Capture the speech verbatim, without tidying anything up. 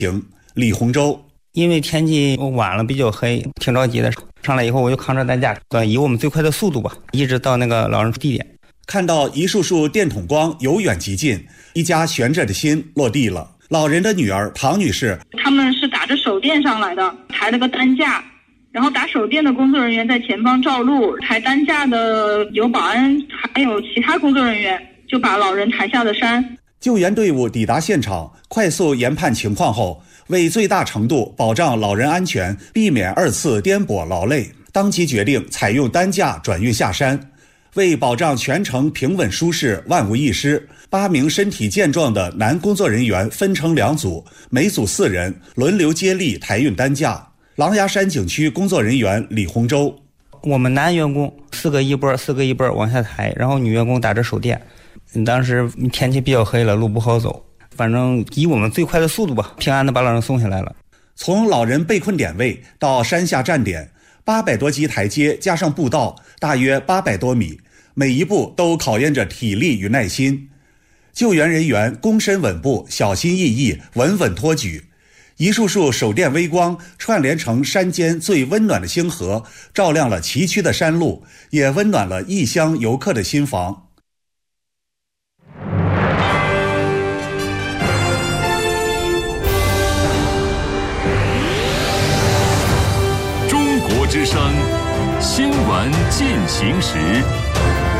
行李洪洲。 因为天气晚了比较黑，挺着急的。上来以后我就扛着担架，以我们最快的速度吧，一直到那个老人地点。 看到一束束电筒光由远及近，一家悬着的心落地了。老人的女儿唐女士， 他们是打着手电上来的，抬了个担架，然后打手电的工作人员在前方照路，抬担架的有保安还有其他工作人员，就把老人抬下了山。 救援队伍抵达现场，快速研判情况后，为最大程度保障老人安全，避免二次颠簸劳累，当即决定采用担架转运下山。为保障全程平稳舒适、万无一失，八名身体健壮的男工作人员分成两组，每组四人，轮流接力抬运担架。狼牙山景区工作人员李洪洲， 我们男员工四个一波，四个一波往下抬，然后女员工打着手电。当时天气比较黑了，路不好走，反正以我们最快的速度吧，平安的把老人送下来了。 从老人被困点位到山下站点，八百多级台阶加上步道，大约八百多米，每一步都考验着体力与耐心。救援人员躬身稳步，小心翼翼，稳稳托举。一束束手电微光串联成山间最温暖的星河，照亮了崎岖的山路，也温暖了异乡游客的心房。 中国之声新闻进行时。